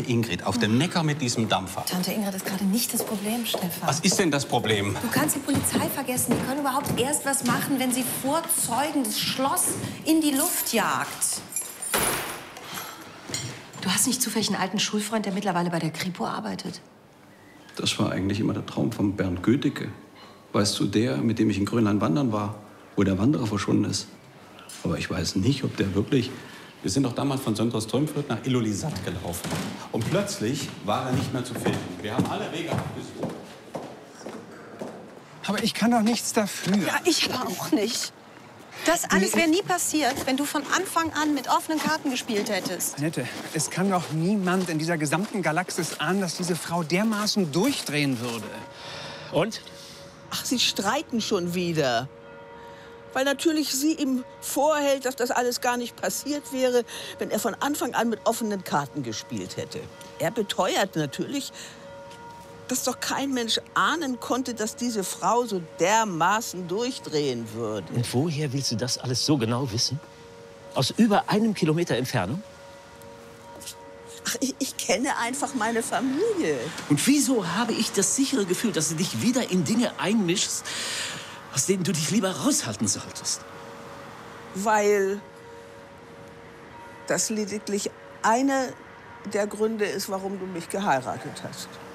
Ingrid auf dem Neckar mit diesem Dampfer. Tante Ingrid ist gerade nicht das Problem, Stefan. Was ist denn das Problem? Du kannst die Polizei vergessen. Die können überhaupt erst was machen, wenn sie vor Zeugen das Schloss in die Luft jagt. Du hast nicht zufällig einen alten Schulfreund, der mittlerweile bei der Kripo arbeitet? Das war eigentlich immer der Traum von Bernd Gödicke. Weißt du, der, mit dem ich in Grönland wandern war, wo der Wanderer verschwunden ist. Aber ich weiß nicht, ob der wirklich... Wir sind doch damals von Söndra-Strömfurt nach Ilulissat gelaufen. Und plötzlich war er nicht mehr zu finden. Wir haben alle Wege abgesucht. Aber ich kann doch nichts dafür. Ja, ich aber auch nicht. Das alles wäre nie passiert, wenn du von Anfang an mit offenen Karten gespielt hättest. Annette, es kann doch niemand in dieser gesamten Galaxis ahnen, dass diese Frau dermaßen durchdrehen würde. Und? Ach, sie streiten schon wieder. Weil natürlich sie ihm vorhält, dass das alles gar nicht passiert wäre, wenn er von Anfang an mit offenen Karten gespielt hätte. Er beteuert natürlich, dass doch kein Mensch ahnen konnte, dass diese Frau so dermaßen durchdrehen würde. Und woher willst du das alles so genau wissen? Aus über 1 Kilometer Entfernung? Ach, ich kenne einfach meine Familie. Und wieso habe ich das sichere Gefühl, dass du dich wieder in Dinge einmischst, aus denen du dich lieber raushalten solltest? Weil das lediglich einer der Gründe ist, warum du mich geheiratet hast.